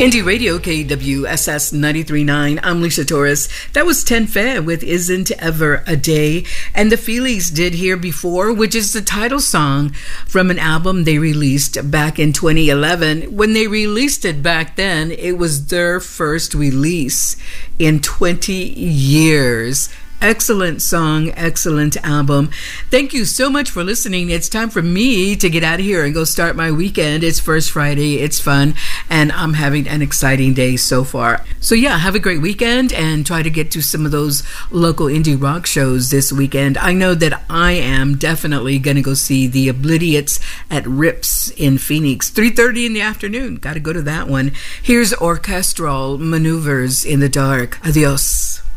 Indie Radio KWSS 93.9. I'm Lisa Torres. That was Ten Fair with Isn't Ever a Day. And the Feelies did Here Before, which is the title song from an album they released back in 2011. When they released it back then, it was their first release in 20 years. Excellent song, excellent album. Thank you so much for listening. It's time for me to get out of here and go start my weekend. It's First Friday, it's fun, and I'm having an exciting day so far. So yeah, have a great weekend and try to get to some of those local indie rock shows this weekend. I know that I am definitely going to go see the Obliterates at Rips in Phoenix, 3:30 in the afternoon. Got to go to that one. Here's Orchestral Maneuvers in the Dark. Adios.